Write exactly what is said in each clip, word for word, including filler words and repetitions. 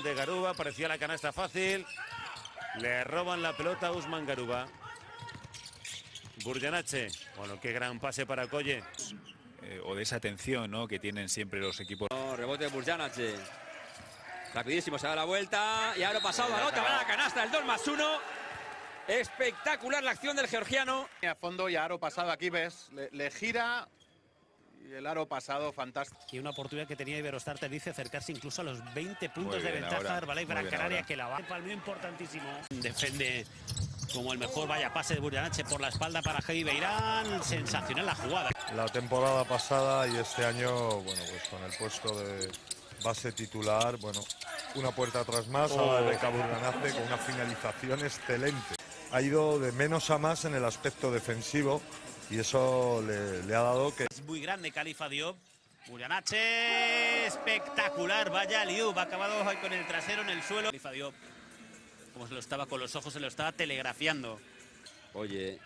de Garuba, parecía la canasta fácil. Le roban la pelota a Usman Garuba. Burjanache, bueno, qué gran pase para Colle. Eh, o de esa atención, ¿no?, que tienen siempre los equipos. No, rebote de Burjanache. Rapidísimo, se da la vuelta. Y ahora pasado, anota, va a la canasta, el dos más uno. Espectacular la acción del georgiano. A fondo y aro pasado, aquí ves, le, le gira y el aro pasado fantástico. Y una oportunidad que tenía Iberostar te dice acercarse incluso a los veinte puntos Muy bien de ventaja ahora, de Herbalife muy Gran bien Canaria, ahora. que la va. Palmeo importantísimo. Defende como el mejor, vaya pase de Burjanache por la espalda para Javi Beirán. Sensacional la jugada. La temporada pasada y este año, bueno, pues con el puesto de base titular, bueno, una puerta atrás más a la de Beka Burjanache con una finalización excelente. Ha ido de menos a más en el aspecto defensivo y eso le, le ha dado que... Es muy grande Khalifa Diop. Burjanache, espectacular, vaya Liu, va acabado ahí con el trasero en el suelo. Khalifa Diop, como se lo estaba con los ojos, se lo estaba telegrafiando. Oye.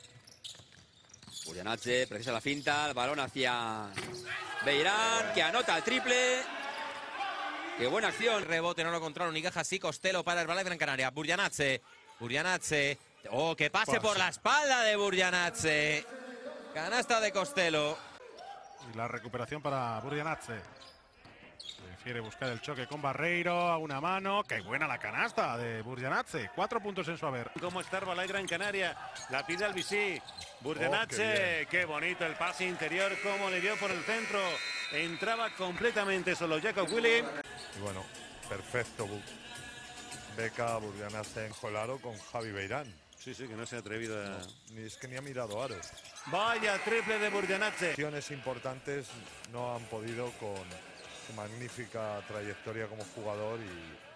Burjanache, precisa la finta, el balón hacia Beirán, que anota el triple. Qué buena acción. Rebote, no lo controla Unicaja, sí, Costello para Herbalife Gran Canaria. Burjanache, Burjanache. Oh, que pase Pase. por la espalda de Burjanache. Canasta de Costello. Y la recuperación para Burjanache. Prefiere buscar el choque con Barreiro a una mano. ¡Qué buena la canasta de Burjanache! Cuatro puntos en su haber. ¿Cómo está Herbalife Gran Canaria? La pide al Bisí. Burjanache, Oh, qué qué bonito el pase interior, cómo le dio por el centro. Entraba completamente solo Jacob Willy. Y bueno, perfecto. Beka Burjanache enjolado con Javi Beirán. Sí, sí, que no se ha atrevido a... Ni es que ni ha mirado aro. Vaya triple de Burjanache. Acciones importantes no han podido con su magnífica trayectoria como jugador y